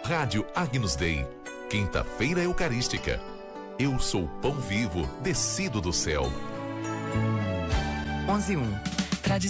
Rádio Agnus Dei, quinta-feira eucarística. Eu sou o pão vivo, descido do céu. 11:01.